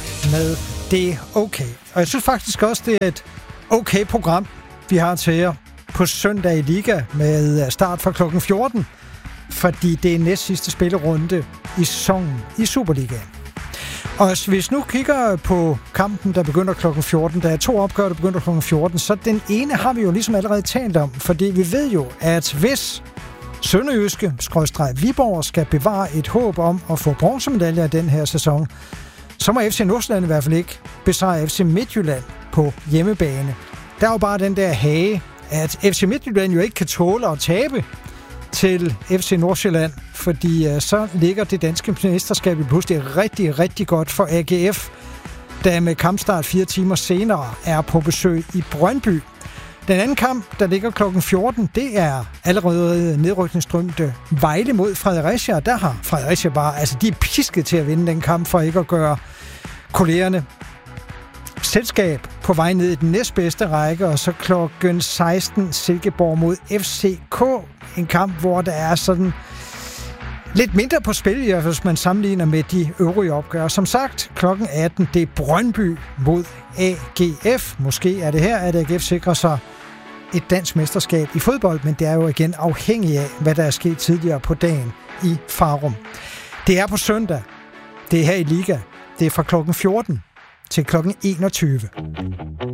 med Det er okay. Og jeg synes faktisk også, det er et okay program, vi har til jer på søndag i Liga med start fra klokken 14, fordi det er næst sidste spillerunde i sæsonen i Superligaen. Og hvis nu kigger på kampen, der begynder klokken 14, der er 2 opgør, der begynder klokken 14, så den ene har vi jo ligesom allerede talt om, fordi vi ved jo, at hvis Sønderjyske /Viborg skal bevare et håb om at få bronzemedaljer i den her sæson, så må FC Nordsjælland i hvert fald ikke besejre FC Midtjylland på hjemmebane. Der er jo bare den der hage, at FC Midtjylland jo ikke kan tåle at tabe til FC Nordsjælland, fordi så ligger det danske mesterskab pludselig rigtig, rigtig godt for AGF, der med kampstart 4 timer senere er på besøg i Brøndby. Den anden kamp, der ligger klokken 14, det er allerede nedrykningsdrømte Vejle mod Fredericia. Der har Fredericia bare, altså de er pisket til at vinde den kamp for ikke at gøre kollegerne selskab på vej ned i den næstbedste række, og så klokken 16 Silkeborg mod FCK. En kamp, hvor der er sådan lidt mindre på spil, hvis man sammenligner med de øvrige opgør. Som sagt, klokken 18, det er Brøndby mod AGF. Måske er det her, at AGF sikrer sig et dansk mesterskab i fodbold, men det er jo igen afhængigt af, hvad der er sket tidligere på dagen i Farum. Det er på søndag. Det er her i Liga. Det er fra klokken 14 til klokken 21.